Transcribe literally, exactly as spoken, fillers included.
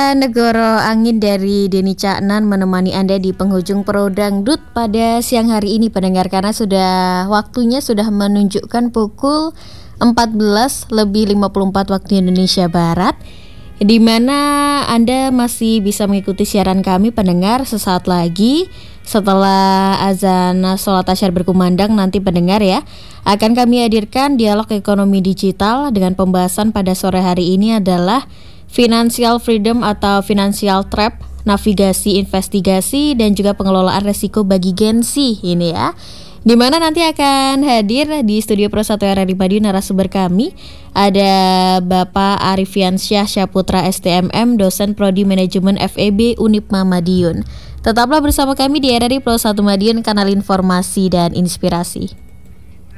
Saya Negoro Angin dari Deni Caknan menemani Anda di penghujung Pro Dangdut pada siang hari ini pendengar, karena sudah waktunya sudah menunjukkan pukul empat belas lebih lima puluh empat waktu Indonesia Barat, di mana Anda masih bisa mengikuti siaran kami pendengar. Sesaat lagi setelah azan sholat asyar berkumandang nanti pendengar ya, akan kami hadirkan dialog ekonomi digital dengan pembahasan pada sore hari ini adalah Financial Freedom atau Financial Trap, navigasi investigasi dan juga pengelolaan resiko bagi Gen Z ini ya. Di mana nanti akan hadir di studio Pro satu R R I Madiun narasumber kami ada Bapak Arifiansyah Syaputra S T M M, dosen Prodi Manajemen F E B Unipma Madiun. Tetaplah bersama kami di R R I Pro satu Madiun, kanal informasi dan inspirasi.